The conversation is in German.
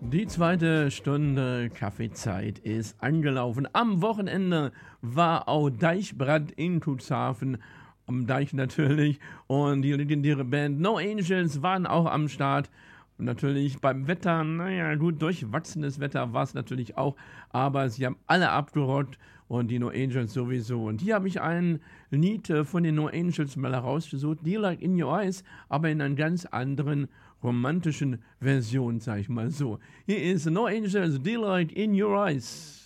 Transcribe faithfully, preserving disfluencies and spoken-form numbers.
Die zweite Stunde Kaffeezeit ist angelaufen. Am Wochenende war auch Deichbrand in Cuxhaven. Am Deich natürlich. Und die legendäre Band No Angels waren auch am Start. Und natürlich beim Wetter, naja, gut, durchwachsenes Wetter war es natürlich auch. Aber sie haben alle abgerockt und die No Angels sowieso. Und hier habe ich ein Lied äh, von den No Angels mal herausgesucht. Dear Like in Your Eyes, aber in einer ganz anderen romantischen Version, sag ich mal so. Hier ist No Angels, Dear Like in Your Eyes.